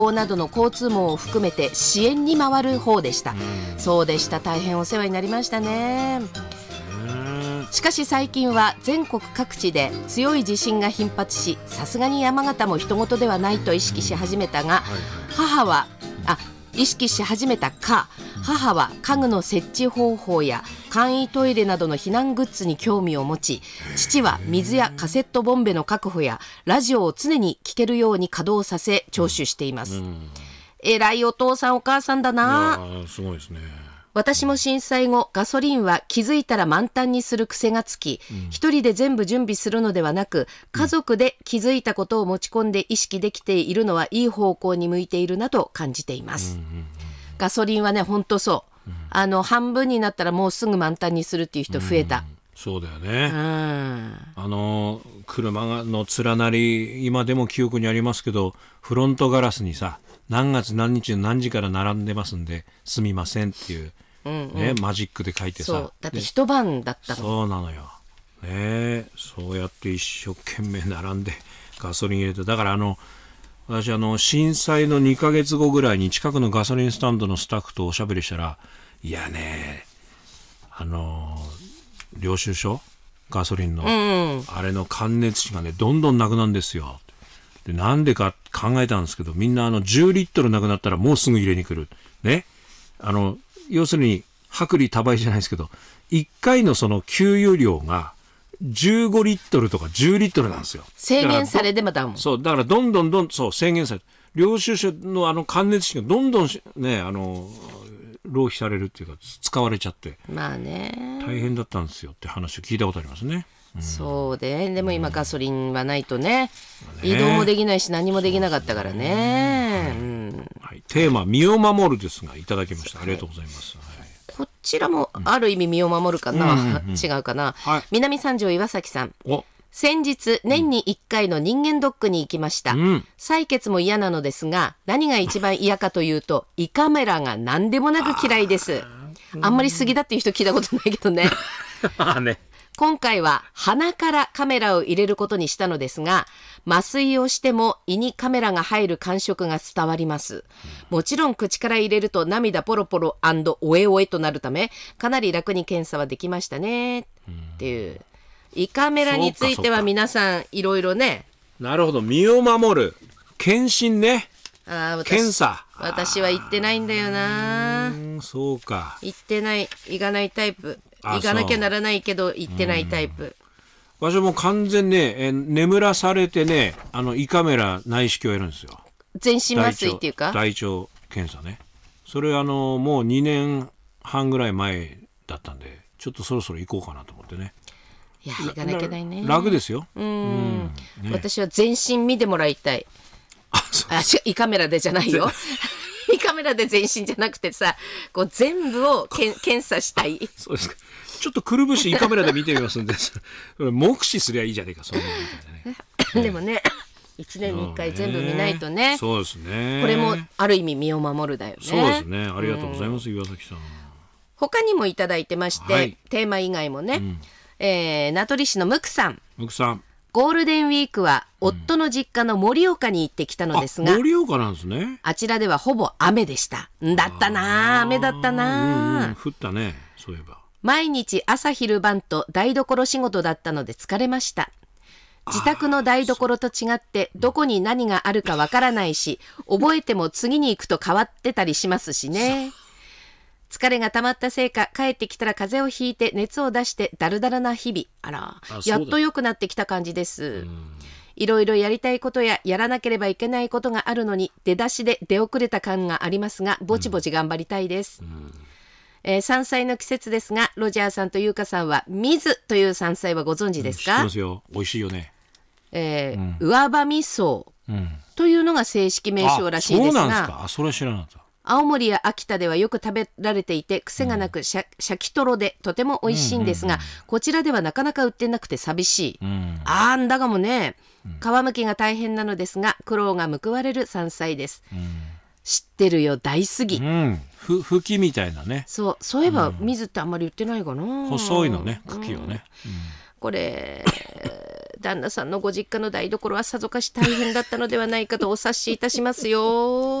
などの交通網を含めて支援に回る方でした。そうでした。大変お世話になりましたね。しかし最近は全国各地で強い地震が頻発し、さすがに山形も人事ではないと意識し始めたが、母は家具の設置方法や簡易トイレなどの避難グッズに興味を持ち、父は水やカセットボンベの確保やラジオを常に聴けるように稼働させ聴取しています。偉いお父さんお母さんだな。 すごいですね。 私も震災後、ガソリンは気づいたら満タンにする癖がつき、一人で全部準備するのではなく、家族で気づいたことを持ち込んで意識できているのはいい方向に向いているなと感じています。ガソリンはね、ほんとそう。半分になったらもうすぐ満タンにするっていう人増えた。 そうだよね。車の連なり、今でも記憶にありますけど、フロントガラスにさ、何月何日の何時から並んでますんですみませんっていう、マジックで書いてさ。 そうだって一晩だったの。 そうなのよ、そうやって一生懸命並んでガソリン入れて、だから私震災の2ヶ月後ぐらいに近くのガソリンスタンドのスタッフとおしゃべりしたら、いやね、領収書ガソリンの、あれの感熱値がねどんどんなくなるんですよ。でなんでか考えたんですけど、みんな10リットルなくなったらもうすぐ入れに来るね。要するに薄利多売じゃないですけど、1回のその給油量が15リットルとか10リットルなんですよ。 制限されてもだもん。 そうだからどんどんそう制限され、領収書の感熱式がどんどんね浪費されるっていうか使われちゃって、 まあね、 大変だったんですよって話を聞いたことありますね。 そうで、でも今ガソリンはないとね、移動もできないし何もできなかったからね。 テーマ身を守るですがいただきました。ありがとうございます。 こちらもある意味身を守るかな、違うかな。南三条岩崎さん、先日年に1回の人間ドックに行きました。採血も嫌なのですが、何が一番嫌かというと胃カメラが何でもなく嫌いです。あんまり好きだっていう人聞いたことないけどね。今回は鼻からカメラを入れることにしたのですが、麻酔をしても胃にカメラが入る感触が伝わります。もちろん口から入れると涙ポロポロ&おえおえとなるため、かなり楽に検査はできましたねっていう。胃カメラについては皆さんいろいろね。 なるほど、身を守る検診ね。検査。 私は行ってないんだよな。 そうか。 行ってない、行かないタイプ。行かなきゃならないけど行ってないタイプ。 私も完全ね、眠らされてね、胃カメラ内視鏡やるんですよ。 全身麻酔っていうか大腸検査ね。それもう2年半ぐらい前だったんで、ちょっとそろそろ行こうかなと思ってね。 いや、行かなきゃないね。 楽ですよ。 私は全身見てもらいたい。胃カメラでじゃないよ。胃カメラで全身じゃなくてさ、こう全部を検査したい。 そうですか。ちょっとくるぶし胃カメラで見てみますんで、目視すりゃいいじゃねえか、そんなのみたいなね。 でもね、1年に1回全部見ないとね。 そうですね。 これもある意味身を守るだよね。 そうですね。ありがとうございます、岩崎さん。 他にもいただいてまして、テーマ以外もね、名取市のムクさん。ゴールデンウィークは夫の実家の盛岡に行ってきたのですが、 盛岡なんですね。 あちらではほぼ雨でした。だったな、雨だったな。 降ったね、そういえば。 毎日朝昼晩と台所仕事だったので疲れました。自宅の台所と違ってどこに何があるかわからないし、覚えても次に行くと変わってたりしますしね。疲れが溜まったせいか、帰ってきたら風邪をひいて熱を出してだるだるな日々。やっと良くなってきた感じです。いろいろやりたいことややらなければいけないことがあるのに、出だしで出遅れた感がありますが、ぼちぼち頑張りたいです。山菜の季節ですが、ロジャーさんと優香さんは水という山菜はご存知ですか？ 知ってますよ。美味しいよね。 上葉味噌というのが正式名称らしいですが、 そうなんですか。それ知らなかった。 青森や秋田ではよく食べられていて、癖がなくシャキトロでとても美味しいんですが、こちらではなかなか売ってなくて寂しい。だがもね、皮むきが大変なのですが、苦労が報われる山菜です。知ってるよ、大杉。 ふきみたいなね。 そういえば水ってあんまり売ってないかな。 細いのね、茎をね。 これ旦那さんのご実家の台所はさぞかし大変だったのではないかとお察しいたしますよ。